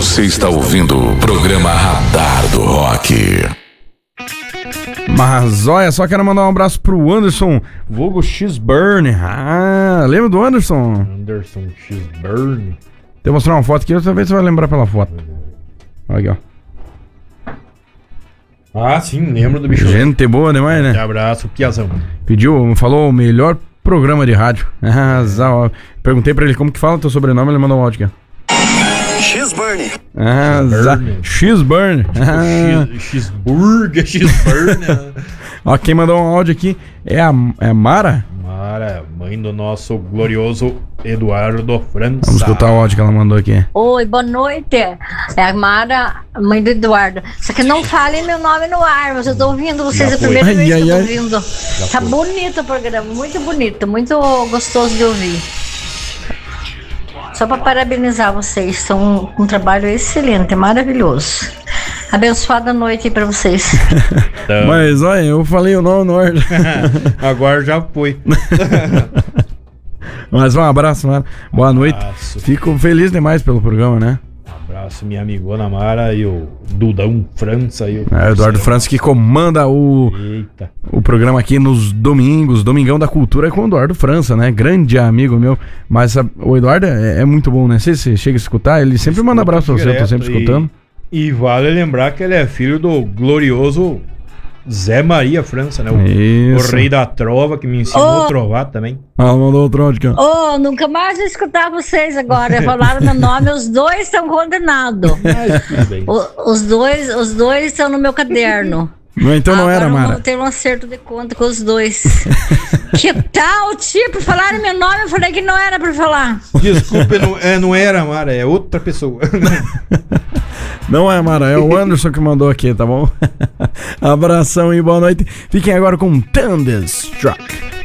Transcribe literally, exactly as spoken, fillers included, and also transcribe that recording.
Você está ouvindo o programa Radar do Rock. Mas olha, só quero mandar um abraço pro Anderson, vulgo X-Burn. Ah, lembra do Anderson? Anderson X-Burn. Deixa eu mostrar uma foto aqui, outra vez você vai lembrar pela foto. Olha aqui, ó. Ah, sim, lembro do bicho. Gente boa demais, né? Um abraço, Piazão. Pediu, falou o melhor programa de rádio. Ah, zau. Perguntei pra ele como que fala teu sobrenome, ele mandou um áudio aqui. X-Burn. Ah, X-Burn. Ah. X-Burger, X-Burn. Ó, quem mandou um áudio aqui é a, é a Mara. Mara, mãe do nosso glorioso Eduardo França. Vamos escutar o áudio que ela mandou aqui. Oi, boa noite. É a Mara, mãe do Eduardo. Só que não falem meu nome no ar, mas eu tô ouvindo vocês a primeira Ai, vez ai, que eu tô ai. ouvindo. Tá bonito o programa, muito bonito, muito gostoso de ouvir. Só para parabenizar vocês, estão com um trabalho excelente, maravilhoso. Abençoada noite aí pra vocês. Então, Mas olha, eu falei o nome no ar. agora já foi. Mas um abraço, Mara. Boa noite. Abraço. Fico feliz demais pelo programa, né? Abraço, minha amigona Mara e o Dudão França. E o É o Eduardo França que comanda o, Eita. o programa aqui nos domingos, Domingão da Cultura é com o Eduardo França, né? Grande amigo meu. Mas a, o Eduardo é, é muito bom, né? Se você chega a escutar, ele sempre manda abraço pra você, eu tô sempre Direto, escutando. E, e vale lembrar que ele é filho do glorioso Zé Maria França, né? O, Isso. o rei da trova, que me ensinou Oh. a trovar também. Ah, mandou outro áudio aqui, ó. Oh, nunca mais vou escutar vocês agora. Falaram meu nome, os dois estão condenados. Mas tudo bem. O- Os dois, os dois estão no meu caderno. Não, então não era, Agora Mara. vamos ter um acerto de conta com os dois. Que tal, tipo, falaram meu nome, eu falei que não era pra falar. Desculpa, não, é, não era Mara, é outra pessoa. Não é, Mara, é o Anderson que mandou aqui, tá bom? Abração e boa noite. Fiquem agora com Thunderstruck.